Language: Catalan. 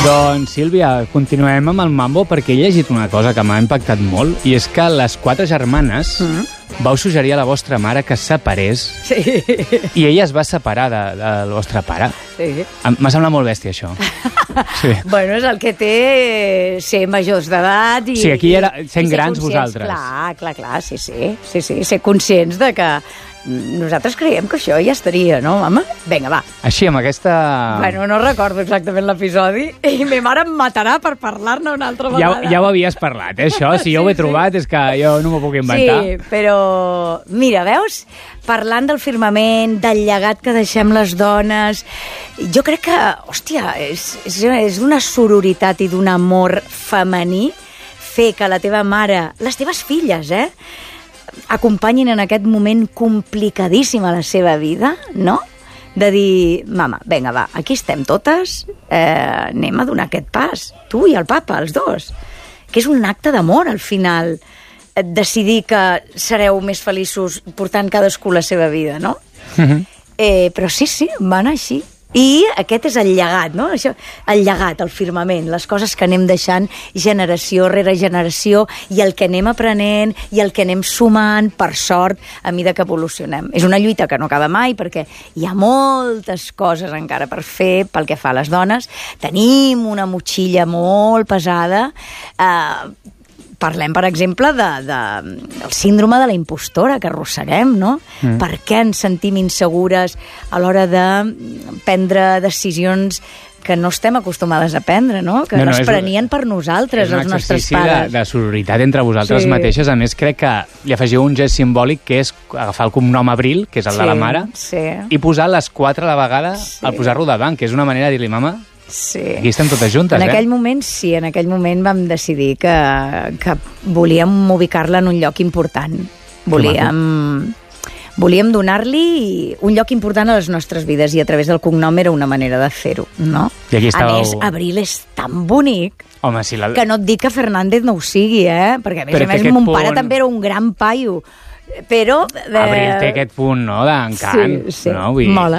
Doncs, Sílvia, continuem amb el mambo perquè he llegit una cosa que m'ha impactat molt i és que les 4 germanes vau suggerir a la vostra mare que es separés i ella es va separar del vostre pare. Sí. M'ha semblat molt bèstia, això. Sí. Bueno, és el que té ser majors d'edat i... Sí, aquí sent grans vosaltres. Clar, sí. Ser conscients de que nosaltres creiem que això ja estaria, no, mama? Vinga, va. Així, amb aquesta... Bueno, no recordo exactament l'episodi i ma mare em matarà per parlar-ne una altra vegada. Ja ho havies parlat, això. Si jo ho he trobat és que jo no m'ho puc inventar. Sí, però... Mira, veus? Parlant del firmament, del llegat que deixem les dones... Jo crec que, hòstia, és d'una sororitat i d'un amor femení fer que la teva mare, les teves filles, acompanyin en aquest moment complicadíssim a la seva vida, no? De dir, mama, vinga, va, aquí estem totes, anem a donar aquest pas, tu i el papa, els dos. Que és un acte d'amor, al final, decidir que sereu més feliços portant cadascú la seva vida, no? Però sí, va anar així. I aquest és el llegat, no? Això, el llegat, el firmament, les coses que anem deixant generació rere generació i el que anem aprenent i el que anem sumant, per sort, a mesura que evolucionem. És una lluita que no acaba mai perquè hi ha moltes coses encara per fer pel que fa a les dones. Tenim una motxilla molt pesada. Parlem, per exemple, del síndrome de la impostora que arrosseguem, no? Per què ens sentim insegures a l'hora de prendre decisions que no estem acostumades a prendre, no? Que les prenien per nosaltres, els nostres pares. És un exercici de sororitat entre vosaltres mateixes. A més, crec que li afegiu un gest simbòlic que és agafar el cognom Abril, que és el de la mare, i posar les 4 a la vegada al posar-lo davant, que és una manera de dir-li, mama... Sí. Aquí estem totes juntes, en aquell moment sí, en aquell moment vam decidir que volíem ubicar-la en un lloc important. Volíem donar-li un lloc important a les nostres vides i a través del cognom era una manera de fer-ho, no? I aquí estàveu... A més, Abril és tan bonic. Home, sí, que no et dic que Fernández no ho sigui, perquè a més mon pare també era un gran paio. Però... Abril té aquest punt, no?, d'encant. Sí, no? Mola.